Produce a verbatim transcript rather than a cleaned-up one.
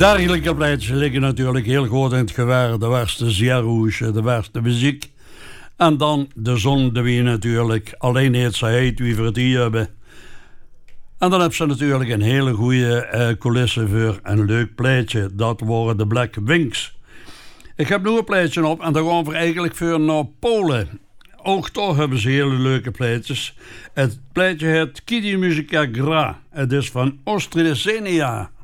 Dergelijke pleitjes liggen natuurlijk heel goed in het gewaar. De werste zeeroesje, de werste muziek. En dan de zon, de wie natuurlijk. Alleen heet ze heet wie voor het hier hebben. En dan heb ze natuurlijk een hele goede uh, coulisse voor een leuk pleitje. Dat worden de Black Wings. Ik heb nog een pleitje op en dan gaan we eigenlijk voor naar Polen. Ook toch hebben ze hele leuke pleitjes. Het pleitje heet Kidi Muzyka Gra. Het is van Ostrysenia.